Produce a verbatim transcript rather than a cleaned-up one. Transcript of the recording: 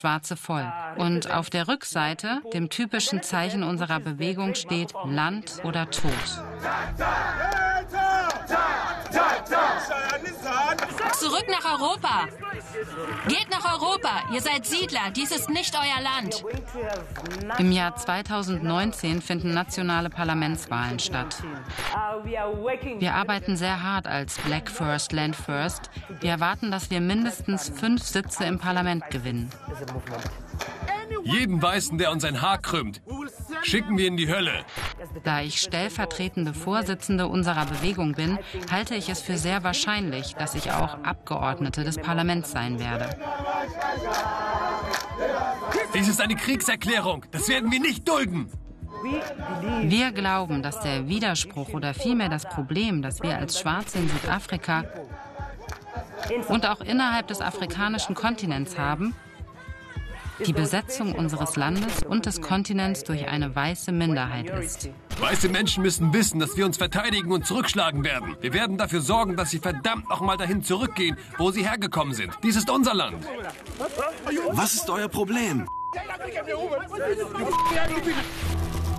Schwarze voll. Und auf der Rückseite, dem typischen Zeichen unserer Bewegung, steht Land oder Tod. Zurück nach Europa! Geht nach Europa! Ihr seid Siedler, dies ist nicht euer Land! Im Jahr zweitausendneunzehn finden nationale Parlamentswahlen statt. Wir arbeiten sehr hart als Black First, Land First. Wir erwarten, dass wir mindestens fünf Sitze im Parlament gewinnen. Jeden Weißen, der uns ein Haar krümmt, schicken wir in die Hölle. Da ich stellvertretende Vorsitzende unserer Bewegung bin, halte ich es für sehr wahrscheinlich, dass ich auch Abgeordnete des Parlaments sein werde. Dies ist eine Kriegserklärung. Das werden wir nicht dulden. Wir glauben, dass der Widerspruch oder vielmehr das Problem, das wir als Schwarze in Südafrika und auch innerhalb des afrikanischen Kontinents haben, die Besetzung unseres Landes und des Kontinents durch eine weiße Minderheit ist. Weiße Menschen müssen wissen, dass wir uns verteidigen und zurückschlagen werden. Wir werden dafür sorgen, dass sie verdammt noch mal dahin zurückgehen, wo sie hergekommen sind. Dies ist unser Land. Was ist euer Problem?